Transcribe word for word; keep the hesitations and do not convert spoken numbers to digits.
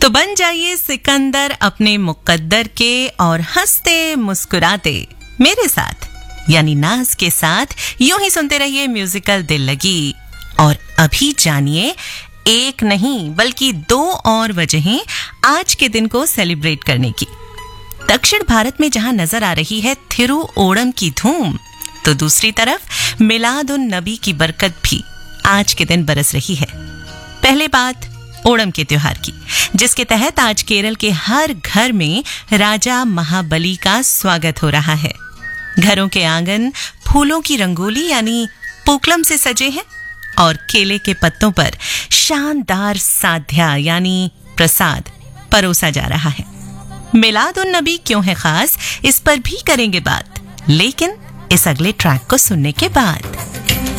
तो बन जाइए सिकंदर अपने मुकद्दर के और हंसते मुस्कुराते मेरे साथ यानी नाज के साथ यूं ही सुनते रहिए म्यूजिकल दिल लगी। और अभी जानिए एक नहीं बल्कि दो और वजहें आज के दिन को सेलिब्रेट करने की। दक्षिण भारत में जहां नजर आ रही है थिरु ओणम की धूम, तो दूसरी तरफ मिलाद उन नबी की बरकत भी आज के दिन बरस रही है। पहले बात ओणम के त्योहार की, जिसके तहत आज केरल के हर घर में राजा महाबली का स्वागत हो रहा है। घरों के आंगन फूलों की रंगोली यानी पूक्लम से सजे हैं और केले के पत्तों पर शानदार साध्या यानी प्रसाद परोसा जा रहा है। मिलाद उन नबी क्यों है खास, इस पर भी करेंगे बात, लेकिन इस अगले ट्रैक को सुनने के बाद।